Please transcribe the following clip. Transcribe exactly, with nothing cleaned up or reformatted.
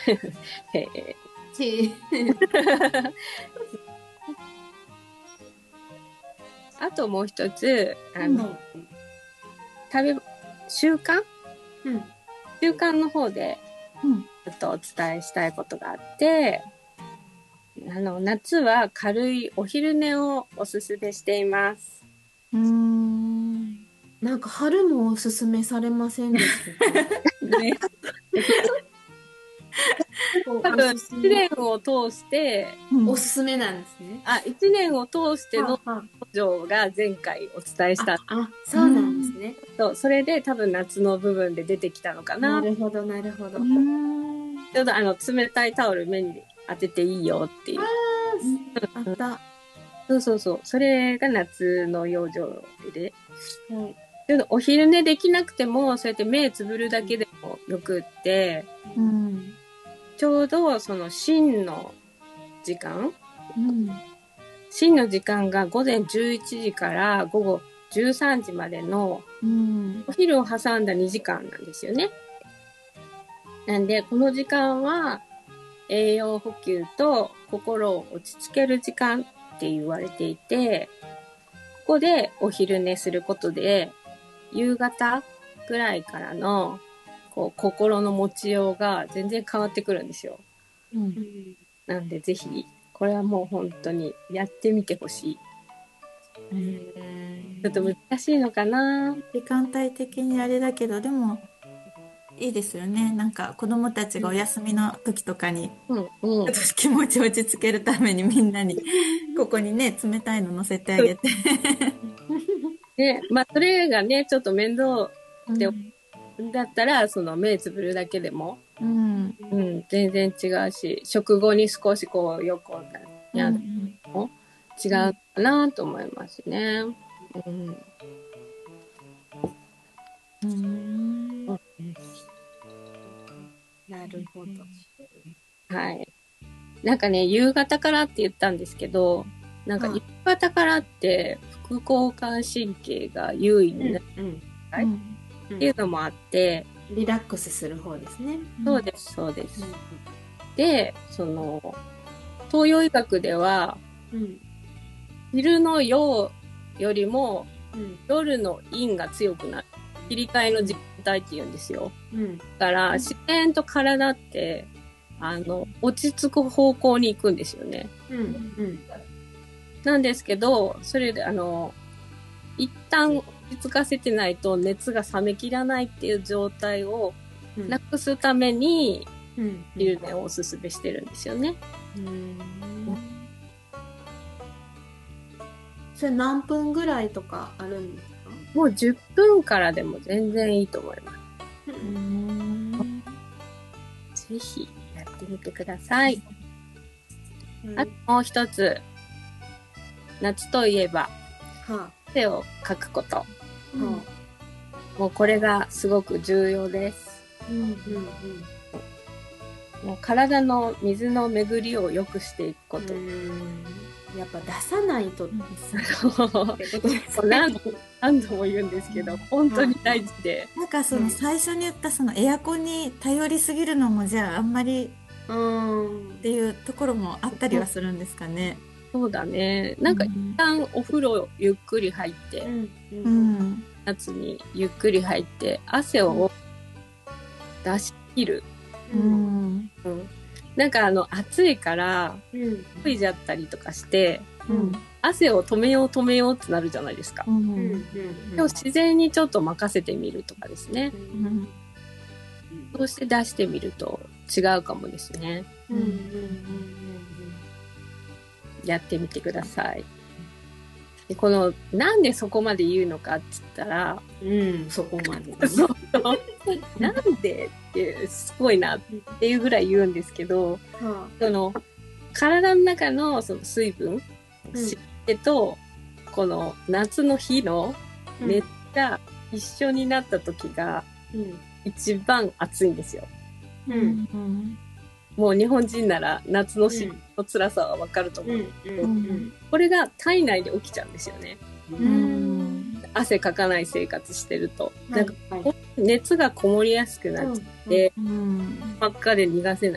へえ。 ちあともう一つ、あの、 うん食べ、習慣うん習慣の方で、 うん。 ちょっとお伝えしたいことがあって、あの、夏は軽いお昼寝をおすすめしています。 うーん。 なんか春もおすすめされませんでしたか？ ね。多お分、一すすめ。 年を通して、 うんおすすめなんですね。 あ、一年を通してのはあは補助が前回お伝えした。 あ、あ、そうなんですね。 そう、それで多分夏の部分で出てきたのかな。 なるほど、なるほど。 うーん。 ちょうどあの、冷たいタオル目に当てていいよっていう。 あった。はそうそうそう。それが夏の養生で。 い。 ちょうどお昼寝できなくても、そうやって目つぶるだけでもよくって、 うん。 ちょうどその真の時間うん。 真の時間が午前じゅういちじから午後じゅうさんじまでのうん。 お昼を挟んだにじかんなんですよね。なんで、この時間は栄養補給と心を落ち着ける時間って言われていて、ここでお昼寝することで、夕方ぐらいからのこう心の持ちようが全然変わってくるんですよ。 うんなんでぜひ、これはもう本当にやってみてほしい。ちょっと難しいのかな。 時間帯的にあれだけど、でも、いいですよね。なんか子供たちがお休みの時とかに、 うん、うん。 ちょっと気持ち落ち着けるためにみんなに、ここにね、冷たいの乗せてあげて。 で、まあ、それがね、ちょっと面倒で、 うんだったら、その目つぶるだけでも、 うん。 うん、全然違うし、食後に少しこう、横をやるのも違うかなと思いますね。うん。 うん。 なるほど。 はい。なんかね、夕方からって言ったんですけど、なんかはい夕方からって副交感神経が優位になるうん。 はいっていうのもあって、 リラックスする方ですね。 そうです、そうです。で、その、東洋医学では、 うん。 昼の陽よりもうん。 夜の陰が強くなる。切り替えの時間帯って言うんですよ。 うん。 だから、自然と体って、あの、落ち着く方向に行くんですよね。 うん。うん。 なんですけど、それで、あの、一旦落ち着かせてないと熱が冷めきらないっていう状態をうん。 なくすために、 うん。 昼寝をおすすめしてるんですよね。 うん。それ何分ぐらいとかあるんですか？ もうじゅっぷんからでも全然いいと思いまうん。 す。ぜひやってみてください。 うんあともう一つ。夏といえば、 は汗をかくこと。 あ。はあ。 もうこれがすごく重要です。 うん。うん。 もう体の水の巡りを良くしていくこと。 うん。やっぱ出さないとですね。 何度何度も言うんですけど、本当に大事で。 なんかその最初に言ったそのエアコンに頼りすぎるのもじゃああんまりうんっ。ていうところもあったりはするんですかね。 そうだね。なんか一旦お風呂ゆっくり入って、 うん。う。 うんん。 夏にゆっくり入って汗を出し切る。 う。ん。 うん、なんかあの暑いからうん。 吹いちゃったりとかしてうん。 汗を止めよう止めようってなるじゃないですか。 ううん。 ん。 でも自然にちょっと任せてみるとかですね。 うん。 そうして出してみると違うかもですね。 うん。うん。 やってみてください。でこのなんでそこまで言うのかって言ったら、 うん。うん。そこまで。 そうなんでってすごいなっていうぐらい言うんですけど、 はその体の中のその水分、 うん湿気とこの夏の日のあ。 熱が一緒になった時がうん。 一番暑いんですよ。 う。 うんん。 もう日本人なら夏の湿気の辛さはわかると思う。 うん。うん。 これが体内で起きちゃうんですよね。 うん。 汗かかない生活してると。 なかなんんか、熱がこもりやすくなっちゃって、 うん。 真っ赤で逃がせない